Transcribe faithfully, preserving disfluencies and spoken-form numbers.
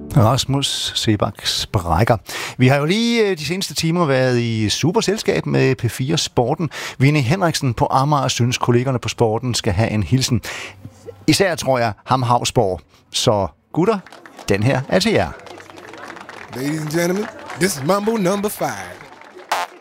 Rasmus Seebachs Brækker. Vi har jo lige de seneste timer været i super selskab med P fire Sporten. Vinnie Henriksen på Amager synes, kollegerne på Sporten skal have en hilsen. Især tror jeg ham Havsborg. Så gutter, den her er til jer. Ladies and gentlemen, this is Mambo number five.